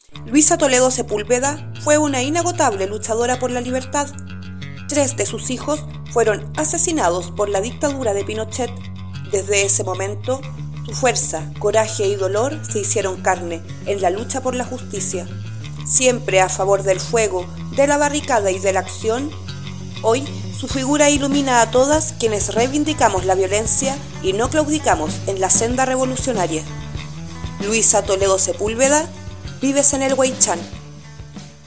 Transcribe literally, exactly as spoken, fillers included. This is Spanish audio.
Luisa Toledo Sepúlveda fue una inagotable luchadora por la libertad. Tres de sus hijos fueron asesinados por la dictadura de Pinochet. Desde ese momento, su fuerza, coraje y dolor se hicieron carne en la lucha por la justicia. Siempre a favor del fuego, de la barricada y de la acción, hoy su figura ilumina a todas quienes reivindicamos la violencia y no claudicamos en la senda revolucionaria. Luisa Toledo Sepúlveda, vives en el Huaychán.